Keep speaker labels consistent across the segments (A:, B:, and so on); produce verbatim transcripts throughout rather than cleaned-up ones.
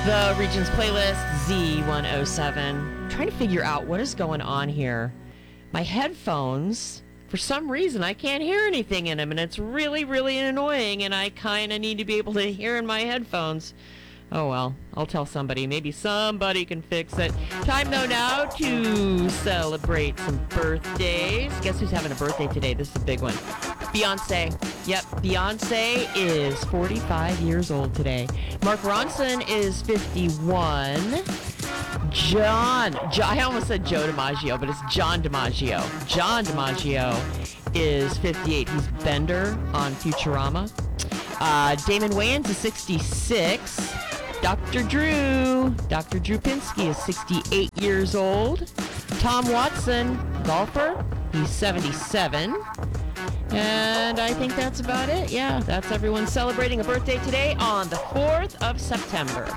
A: The Regions playlist, Z one oh seven. I'm trying to figure out what is going on here. My headphones, for some reason, I can't hear anything in them, and it's really, really annoying, and I kind of need to be able to hear in my headphones. Oh, well, I'll tell somebody. Maybe somebody can fix it. Time, though, now to celebrate some birthdays. Guess who's having a birthday today? This is a big one. Beyonce. Yep, Beyonce is forty-five years old today. Mark Ronson is fifty-one. John, jo- I almost said Joe DiMaggio, but it's John DiMaggio. John DiMaggio is fifty-eight. He's Bender on Futurama. Uh, Damon Wayans is sixty-six. Doctor Drew, Doctor Drew Pinsky is sixty-eight years old. Tom Watson, golfer, he's seventy-seven. And I think that's about it. Yeah, that's everyone celebrating a birthday today on the fourth of September.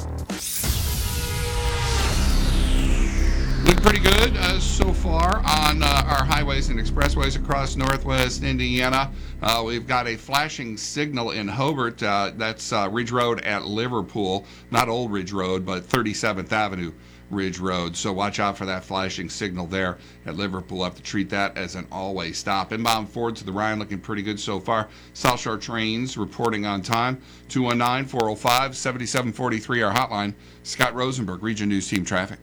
B: Look pretty good uh, so far on uh, our highways and expressways across northwest Indiana. Uh, we've got a flashing signal in Hobart. Uh, that's uh, Ridge Road at Liverpool. Not Old Ridge Road, but thirty-seventh Avenue Ridge Road. So watch out for that flashing signal there at Liverpool. Have to treat that as an all-way stop. Inbound Ford to the Rhine looking pretty good so far. South Shore trains reporting on time. two one nine, four oh five, seven seven four three, our hotline. Scott Rosenberg, Region News Team Traffic.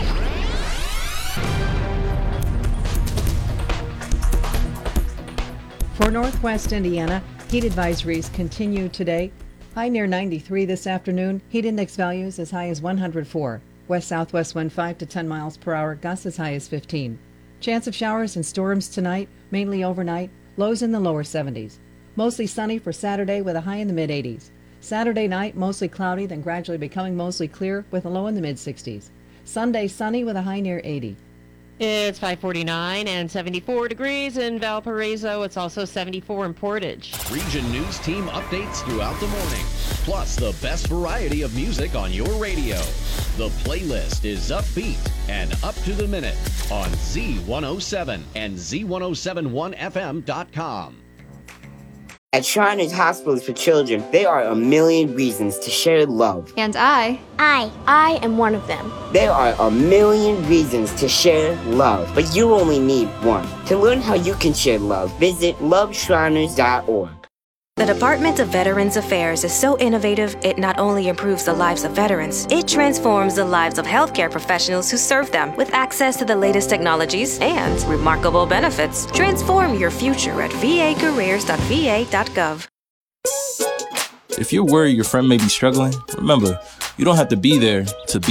C: For northwest Indiana, heat advisories continue today. High near ninety-three this afternoon. Heat index values as high as one hundred four. West-southwest wind five to ten miles per hour, gusts as high as fifteen. Chance of showers and storms tonight, mainly overnight, lows in the lower seventies. Mostly sunny for Saturday with a high in the mid-eighties. Saturday night, mostly cloudy, then gradually becoming mostly clear with a low in the mid-sixties. Sunday, sunny with a high near eighty.
A: It's five forty-nine and seventy-four degrees in Valparaiso. It's also seventy-four in Portage.
D: Region News Team updates throughout the morning, plus the best variety of music on your radio. The playlist is upbeat and up to the minute on Z one oh seven and Z ten seventy-one F M dot com.
E: At Shriners Hospitals for Children, there are a million reasons to share love.
F: And I,
G: I,
F: I am one of them.
E: There are a million reasons to share love, but you only need one. To learn how you can share love, visit love shriners dot org.
H: The Department of Veterans Affairs is so innovative, it not only improves the lives of veterans, it transforms the lives of healthcare professionals who serve them with access to the latest technologies and remarkable benefits. Transform your future at v a careers dot v a dot gov.
I: If you're worried your friend may be struggling, remember, you don't have to be there to be